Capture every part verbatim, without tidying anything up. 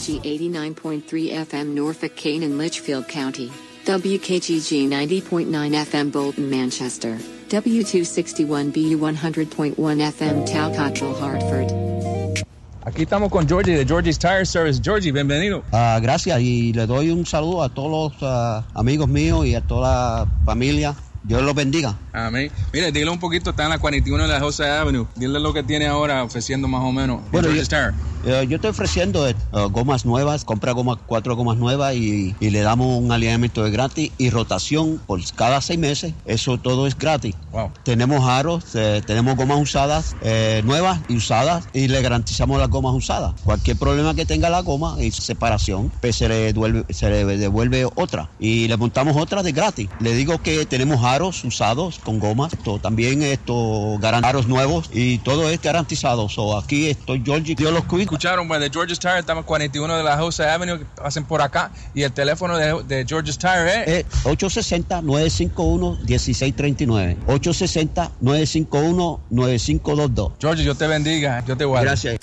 G eighty-nine point three F M Norfolk, Kane and Litchfield County, W K G G ninety point nine F M Bolton, Manchester, W two sixty-one B U one hundred point one F M Talcottrell, Hartford. Aquí estamos con Georgie de Georgie's Tire Service. Georgie, bienvenido. Uh, gracias, y le doy un saludo a todos los uh, amigos míos y a toda la familia. Dios los bendiga. Amén. Mire, dile un poquito, está en la cuarenta y uno de la Jose Avenue. Dile lo que tiene ahora ofreciendo más o menos. Bueno, yo, uh, yo estoy ofreciendo uh, gomas nuevas, compra gomas, cuatro gomas nuevas y, y le damos un alineamiento de gratis y rotación por cada seis meses. Eso todo es gratis. Wow. Tenemos aros, eh, tenemos gomas usadas, eh, nuevas y usadas, y le garantizamos las gomas usadas. Cualquier problema que tenga la goma y separación, pues se le devuelve, se le devuelve otra y le montamos otra de gratis. Le digo que tenemos aros usados con gomas, esto, también esto, aros nuevos y todo es garantizado. So, aquí estoy, Georgie, Dios los cuida. Escucharon, pues, de George's Tire, estamos cuarenta y uno de la Jose Avenue, que pasen por acá, y el teléfono de, de George's Tire es eh, ocho seis cero, nueve cinco uno, uno seis tres nueve, ocho seis cero, nueve cinco uno, nueve cinco dos dos. Georgie, Dios te bendiga, yo te guardo. Gracias.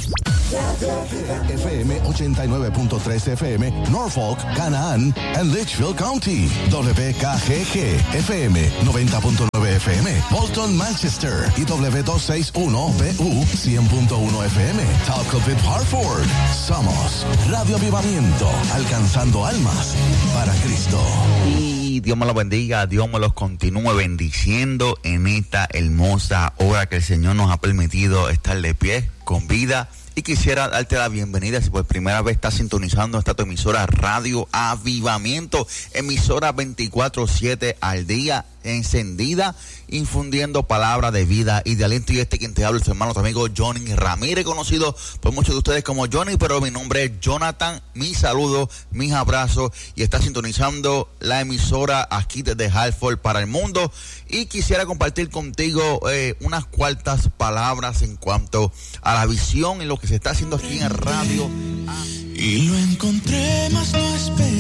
F M ochenta y nueve punto tres F M, Norfolk, Canaan and Litchfield County. W K G G, F M noventa punto nueve F M, Bolton, Manchester. Y W doscientos sesenta y uno B U cien punto uno F M, Talcottrell, Hartford. Somos Radio Avivamiento, alcanzando almas para Cristo. Y Dios me los bendiga, Dios me los continúe bendiciendo en esta hermosa hora que el Señor nos ha permitido estar de pie, con vida. Y quisiera darte la bienvenida si por primera vez estás sintonizando esta tu emisora Radio Avivamiento, emisora veinticuatro siete al día, encendida, infundiendo palabras de vida y de aliento. Y este quien te habla es tu hermano, tu amigo Johnny Ramírez, conocido por muchos de ustedes como Johnny, pero mi nombre es Jonathan. Mis saludos, mis abrazos, y está sintonizando la emisora aquí desde Hartford para el mundo. Y quisiera compartir contigo eh, unas cuantas palabras en cuanto a la visión y lo que se está haciendo aquí en el radio. Y lo encontré, mas no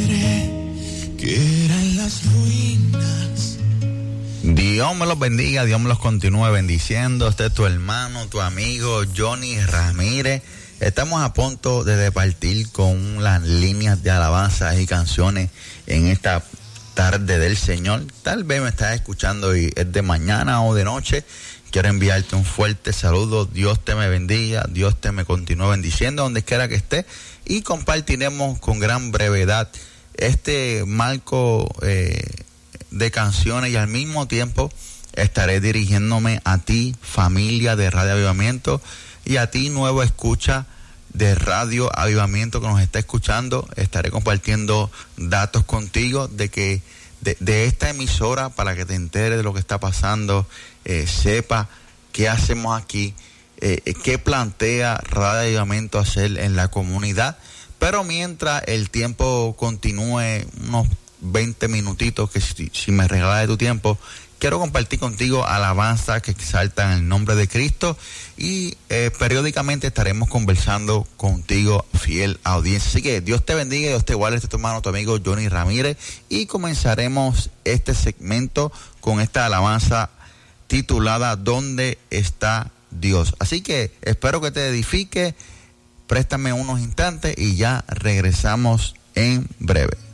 esperé que era en las ruinas. Dios me los bendiga, Dios me los continúe bendiciendo. Este es tu hermano, tu amigo Johnny Ramírez. Estamos a punto de departir con las líneas de alabanzas y canciones en esta tarde del Señor. Tal vez me estás escuchando y es de mañana o de noche. Quiero enviarte un fuerte saludo. Dios te me bendiga, Dios te me continúe bendiciendo donde quiera que esté, y compartiremos con gran brevedad este marco eh, de canciones, y al mismo tiempo estaré dirigiéndome a ti, familia de Radio Avivamiento, y a ti, nuevo escucha de Radio Avivamiento que nos está escuchando. Estaré compartiendo datos contigo de que de, de esta emisora, para que te enteres de lo que está pasando, eh, sepa qué hacemos aquí, eh, qué plantea Radio Avivamiento hacer en la comunidad. Pero mientras el tiempo continúe, unos veinte minutitos, que si, si me regalas de tu tiempo, quiero compartir contigo alabanzas que exaltan el nombre de Cristo, y eh, periódicamente estaremos conversando contigo, fiel audiencia. Así que Dios te bendiga y Dios te guarde. Este es tu hermano, tu amigo Johnny Ramírez, y comenzaremos este segmento con esta alabanza titulada ¿Dónde está Dios? Así que espero que te edifique. Préstame unos instantes y ya regresamos en breve.